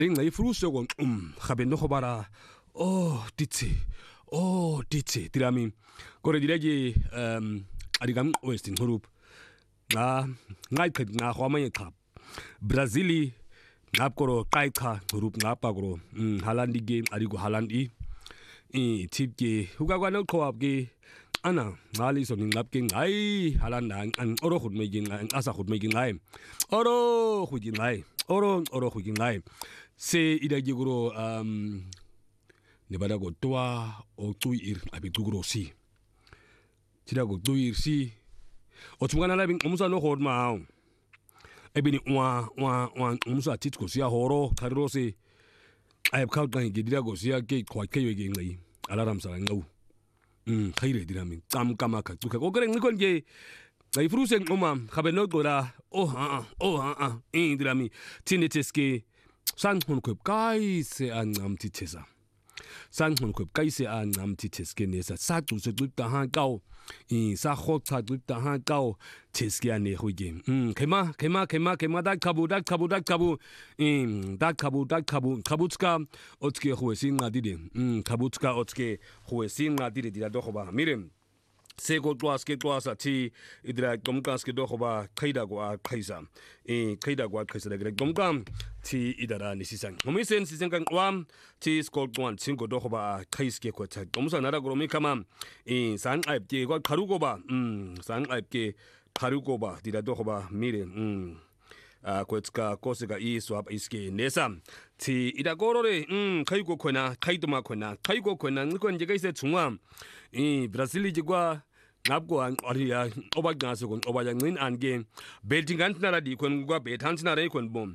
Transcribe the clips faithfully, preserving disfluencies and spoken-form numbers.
ringa ifruso go um gabe no go bara oh ditse oh ditse tirami gore dileje um arigam western group nga ngai qet nga go amanye qhap Brazili ngapkoro qaiqa group ngapa gro Holland game arigo Holland i i tipke hugakwana qhwap ke ana ngali so ngapke ngai Holland an oro khut megin asa khut megin ngai oro khut ngai oro oro khut ngai se idagi gro um ne bada go toa o tuir abi tugro si tira go tuir si o tungana la bin umusa no khot ma ebini wa wa wa umusa titko sia horo kariro se ai ka ka ge dira go sia ke kwa ke ye ngai alaram sa ngau mm khaire dira min tam kama ka tuka go gre ngikon ge ngai fruse ngoma khabe no go la oh ha oh ha in dira mi tiniteske san hun ko kai se an am titesa san hun ko kai se an am titeske ne sa sa tu se tu ta ha gao in sa khot sa tu ta ha gao teske ane hoige mm kema kema kema kema da kabu da kabu da kabu in da kabu da kabu kabutska otske huesin ngadide mm kabutska otske huesin ngadide dira do khoba mirem sego twas ke twas ati idra gomkas ke do khoba khaida go a khaisa e khaida go a khaisa da gomkam ti idara ni sisan ngomisen sisan kan wam ti skol one singo do khoba khais ke ko ta gomsa nara go mi kama e san aip ke go kharugo ba um san aip ke kharugo ba dira do khoba mire um a kwetska kosega i swap iske nesa ti ida gorore um khaigo khona khaiduma khona khaigo khona ngikon je gaise chungwa 이 브라질이 지과 납고 안 어리야 오바가서 건 오바장 닌 안게 벨팅간 나라디 권과 베탄스 나라의 권봄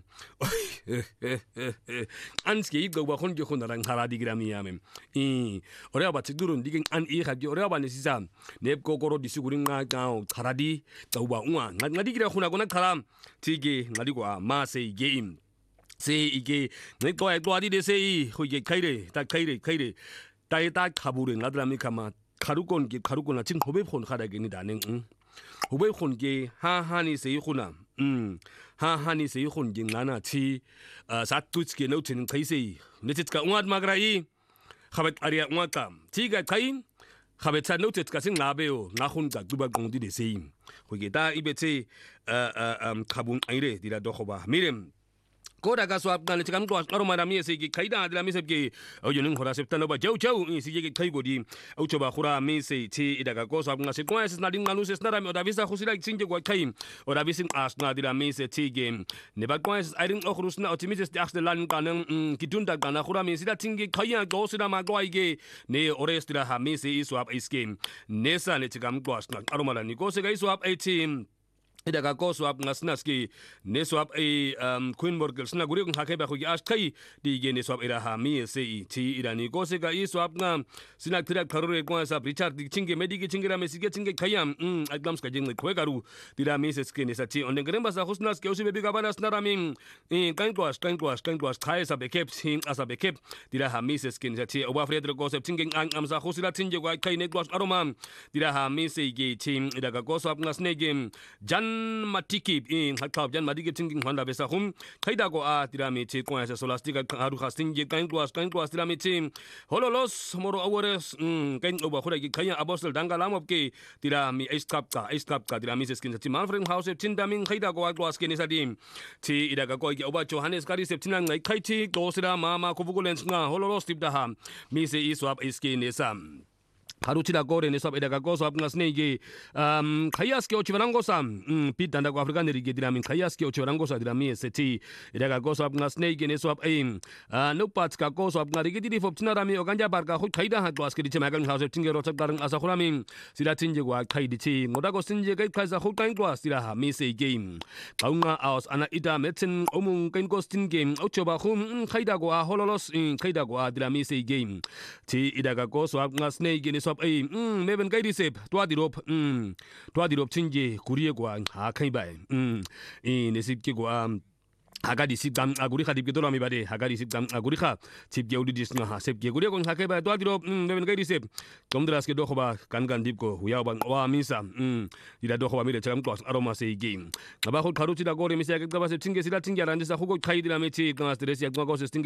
안스게 이거 봐 혼게 혼나랑 하라디 그라미야면 이 어려워 봐 지들은 니게 안이 하기 어려워 봐 니시자 넵고고로 디수구링 나가 하라디 떠봐 우와 나디 그라 혼나고나 카람 티게 나디고 마세 게임 세 이게 내거 에도아디 데세이 호게 카이레 다 카이레 카이레 다이다 카부르 나드라미 카마 카루콘 게 카루콘나 진 호베폰 하다게니 다는 응 호베폰 게 하하니 세이ኹ나 음 하하니 세이ኹn 게 나나 티 사투츠게 노트는 카이세이 네티츠가 웅앗 마그라이 카벳 아리아 웅앗까 티가 카인 카벳차 노트츠가 싱 라베오 나훈가 두바 공디 데세이 호게 다 이베체 아아 카분 아이레 디라 도호바 미렘 고다가 수압간에 지금 또 아로마라미에 세기 카이다 아들라미 섭게 어유는 호라 섭탄로 봐 저저 시게 카이고디 오초바 호라 미세 티 이다가 고수압가 세고에스 나딘 나누세스 나라미 오다비사 호시라 칭게고 카임 오다비신 아스나디라 미세 티 게임 네바고에스 아이린 오크루스나 오티미스 닥스 란 가능 기둔다 가나 호라 미시다 칭게 카이야 고스라 마고이게 네 오레스디라 하 미세 이수압 이스게임 네사네 지금 또 아로마라니 고세가 이수압 에이팀 이다가 고수압 나스나스키 네수압 에 퀸버글 스나 구리군 하케바 거기 아스카이 디게 네수압 이라하 미에세이 티 이라니 고세가 이수압나 스나 트랙 카로레 고아사 리차드 칭게 메디게 칭게라메 시게 칭게 카얌 음 알감스카 징 코에가루 디라미세스케 네사티 온데그렘바사 호스나스케 오시베비가 바나스나라민 이 칸토스 칸토스 칸토스 카에사 베캡 신 아사 베캡 디라하 미세스케 네사티 오바프레드로 고셉 칭게 안 암사 호스라 칭게 과 카이네 글로스 아로마 디라하 미세게 칭 이다가 고수압 나스네게 잔 matiki in hakab jan madike tinging handa besa hum kaidago a tirami che ko asa solastika haru khasting je kain twas kain twas tirami che hololos moro awores kain oba khura ki khaya abosel dangalam opke tirami iskap ka iskap ka tirami skin che manfred house tindamin kaidago a twas ke nisadim ti idaga ko oba johannes kari septinan ngai khaiti dosira mama kobugolens nga hololos tipda ha mi se iswap iske nesam 하루치다 고레네 섭에다가 고섭가 스네게 음 카이아스케 오치바랑고삼 음 피단다고 아프리카네리게 디라민 카이아스케 오치바랑고사 디라미 세티 에다가 고섭가 스네게 네섭 에임 아 노파츠카 고섭가 리게디리 롭치나라미 오간자 바르가 호 카이다 하고 아스케리체 마간 하우스 팅게로 섭가랑 아사호라민 시라틴제고 카이디치 모다고 신제게 카이사 호카인고 아스라 미세 게임 가웅아 아우스 아나 이다 메튼 오문 켄코스틴 게임 오초바 홈 카이다고 아 홀로로스 카이다고 아 디라미 세 게임 티 이다가 고섭가 스네게 sop ai um meben kai disep twa dirop um twa dirop chinge kuriye kwa ha khai bai um e nesip ki kwa haka di sigam aguri kha dipke dola mi bade haka di sigam aguri kha tipge udi dis nga sep ge guri kon khake ba to diro ben ga di sep tom dras ke do khoba kan kan dip ko huya ba wa misa mm ida do khoba mi de cham ko aroma se game ngaba khol kharu chi da gore mi se ke ba se tinge sila tinge ran sa khugo khai dira me chi ga stress ya ko se